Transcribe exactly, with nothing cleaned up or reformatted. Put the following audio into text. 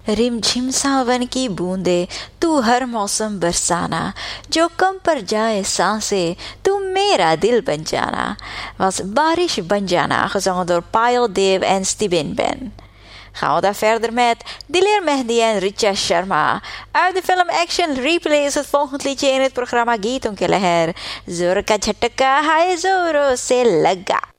रिमझिम सावन की बूंदे तू हर मौसम बरसाना, जो कम पर जाए सांसें तू मेरा दिल बन जाना. Was Baris Banjana, gezongen door Payal Dev en Stibin Ben. Gaan we dan verder met Dilir Mehdi en Richa Sharma. Uit de film Action Replay is het volgende liedje in het programma Geeton ke Leher. Zor ka jhatka hai zoro se laga.